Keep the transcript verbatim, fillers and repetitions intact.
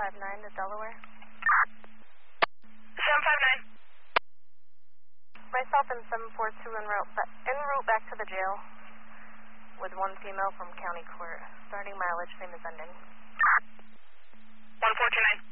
five nine to Delaware. seven five nine. Myself and seven four two en route, en route back to the jail with one female from county court. Starting mileage, same as ending. one four two nine.